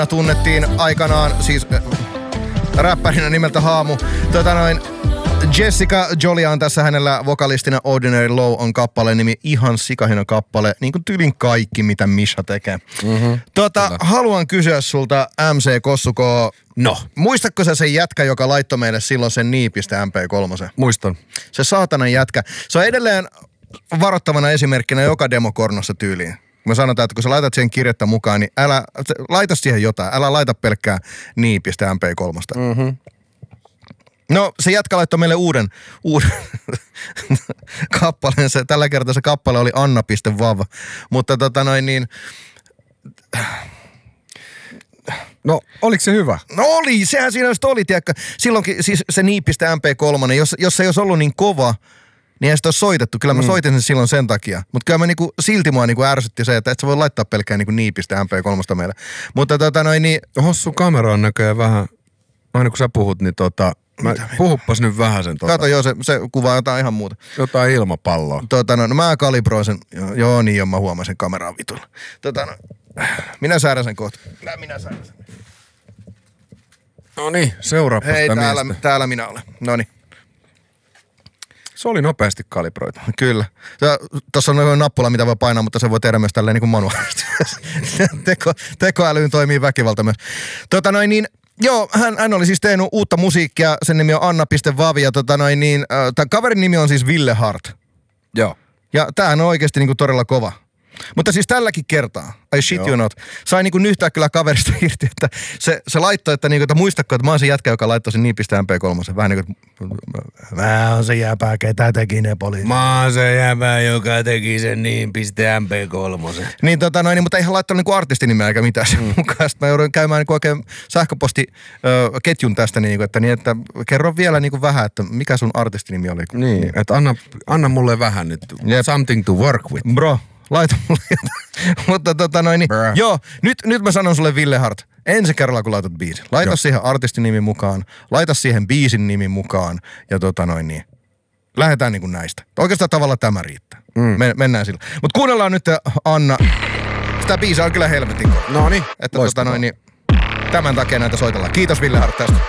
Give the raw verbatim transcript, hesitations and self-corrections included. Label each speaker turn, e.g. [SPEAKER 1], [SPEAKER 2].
[SPEAKER 1] tunnettiin aikanaan, siis äh, räppärinä nimeltä Haamu. Tota noin, Jessica Jolia on tässä hänellä vokalistina. Ordinary Low on kappaleen nimi, ihan sikahina kappale, niin kuin tyylin kaikki, mitä Misha tekee. Mm-hmm. Tota, Kyllä. haluan kysyä sulta M C Kossuko, no, muistatko sä sen jätkä, joka laittoi meille silloin sen niipistä M P kolme?
[SPEAKER 2] Muistan. Se
[SPEAKER 1] saatanan jätkä. Se on edelleen varoittavana esimerkkinä joka demokornossa tyyliin. Me sanotaan, että kun sä laitat siihen kirjettä mukaan, niin älä, laita siihen jotain. Älä laita pelkkää niipistä M P kolme. Mm-hmm. No, se jätkä laittoi meille uuden, uuden kappaleen. Se, tällä kertaa se kappale oli Anna.vav. Mutta tota noin niin...
[SPEAKER 2] No, oliko se hyvä?
[SPEAKER 1] No oli, sehän siinä just oli, tiedäkö. Silloinkin siis se niipistä M P kolme, jos, jos se ei olisi ollut niin kova, niin ei sitä ole soitettu. Kyllä mä mm. soitin sen silloin sen takia. Mutta kyllä mä niinku, silti mua niinku ärsytti se, että et sä voi laittaa pelkkää niinku niipistä M P kolme meille. Mutta tota noin niin...
[SPEAKER 2] Hossu kamera on näköjään vähän, aina kun sä puhut, niin tota... Mä, puhuppas nyt vähän sen tota.
[SPEAKER 1] Kato, joo, se, se kuvaa jotain ihan muuta.
[SPEAKER 2] Jotain ilmapalloa.
[SPEAKER 1] Tota no, no mä kalibroin sen, joo, joo niin joo, mä huomasin kameraan vitulla. Tota no, minä säädän sen kohta. Minä, minä säädän sen.
[SPEAKER 2] No niin, seuraapa
[SPEAKER 1] Hei,
[SPEAKER 2] sitä
[SPEAKER 1] täällä,
[SPEAKER 2] miestä.
[SPEAKER 1] täällä minä olen. Noniin.
[SPEAKER 2] Se oli nopeasti kalibroitu.
[SPEAKER 1] Kyllä. Tuossa on noin nappula, mitä voi painaa, mutta se voi tehdä myös tälleen niin kuin manuaalisesti. Teko, tekoälyyn toimii väkivalta myös. Tota noin niin, joo, hän, hän oli siis tehnyt uutta musiikkia. Sen nimi on Anna.vav ja tota noin niin, äh, tämän kaverin nimi on siis Ville Hart.
[SPEAKER 2] Joo.
[SPEAKER 1] Ja tämähän on oikeasti niin kuin todella kova. Mutta siis tälläkin kertaa, I shit you not, sai niinku nyhtää kyllä kaverista irti, että se, se laittoi, että, niinku, että muistatko, että mä oon se jätkä, joka laittoi sen niipistä M P kolme. Vähän niin kuin, mä oon se jäpä, ketä teki ne poliisit.
[SPEAKER 2] Mä oon se jäpä, joka teki sen niipistä M P kolme.
[SPEAKER 1] Niin tota noin, mutta eihän laittanut niinku artistinimeä eikä mitään sen mm. mukaan. Sitten mä joudun käymään niinku oikein sähköpostiketjun tästä, niinku, että, niin, että kerro vielä niinku vähän, että mikä sun artistinimi oli.
[SPEAKER 2] Niin, niin. Että anna, anna mulle vähän nyt. Yep. Something to work with.
[SPEAKER 1] Bro. Laita mulle jotain. Mutta tota noin, niin, joo, nyt, nyt mä sanon sulle Ville Hart, ensi kerralla kun laitat biisin, laita joo. siihen artistin mukaan, laita siihen biisin nimi mukaan ja tota noin niin, lähdetään niinku näistä. Oikeastaan tavalla tämä riittää. Mm. Men, mennään sillä. Mutta kuunnellaan nyt Anna, sitä biisiä on kyllä helvetin.
[SPEAKER 2] No niin,
[SPEAKER 1] että tota noin niin, tämän takia näitä soitellaan. Kiitos Ville Hart tästä.